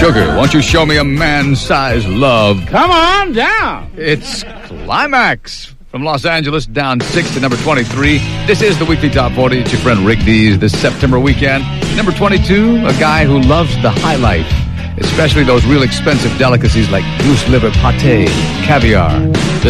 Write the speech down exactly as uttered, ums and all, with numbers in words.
Sugar, won't you show me a man-sized love? Come on down. It's Climax from Los Angeles, down six to number twenty-three. This is the Weekly Top forty. It's your friend Rick Dees this September weekend. Number twenty-two, a guy who loves the high life, especially those real expensive delicacies like goose liver pate, caviar. The